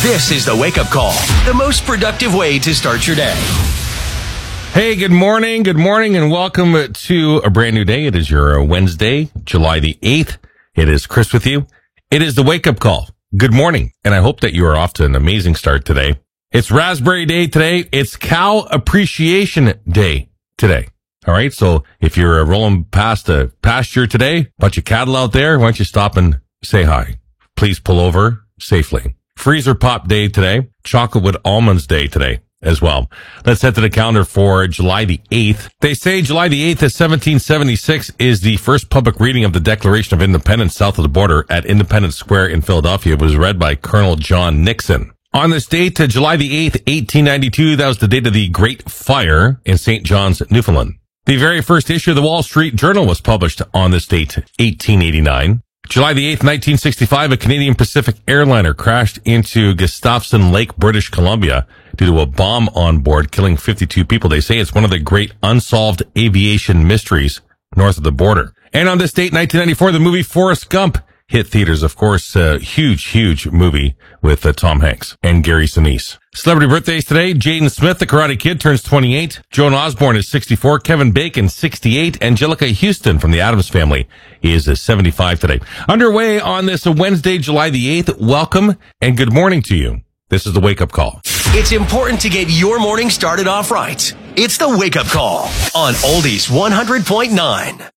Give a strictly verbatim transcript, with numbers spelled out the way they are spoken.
This is the Wake Up Call, the most productive way to start your day. Hey, good morning, good morning, and welcome to a brand new day. It is your Wednesday, July the eighth. It is Chris with you. It is the Wake Up Call. Good morning, and I hope that you are off to an amazing start today. It's Raspberry Day today. It's Cow Appreciation Day today. All right, so if you're rolling past a pasture today, bunch of cattle out there, why don't you stop and say hi? Please pull over safely. Freezer Pop Day today. Chocolate with Almonds Day today as well. Let's head to the calendar for July the eighth. They say July the eighth of seventeen seventy-six is the first public reading of the Declaration of Independence south of the border at Independence Square in Philadelphia. It was read by Colonel John Nixon. On this date, uh, July the eighth, eighteen ninety-two, that was the date of the Great Fire in Saint John's, Newfoundland. The very first issue of the Wall Street Journal was published on this date, eighteen eighty-nine. July the eighth, nineteen sixty-five, a Canadian Pacific airliner crashed into Gustafson Lake, British Columbia, due to a bomb on board, killing fifty-two people. They say it's one of the great unsolved aviation mysteries north of the border. And on this date, nineteen ninety-four, the movie Forrest Gump hit theaters. Of course, a huge, huge movie with uh, Tom Hanks and Gary Sinise. Celebrity birthdays today. Jaden Smith, the Karate Kid, turns twenty-eight. Joan Osborne is sixty-four. Kevin Bacon, sixty-eight. Angelica Houston from the Addams Family is uh, seventy-five today. Underway on this uh, Wednesday, July the eighth. Welcome and good morning to you. This is the Wake Up Call. It's important to get your morning started off right. It's the Wake Up Call on Oldies one hundred point nine.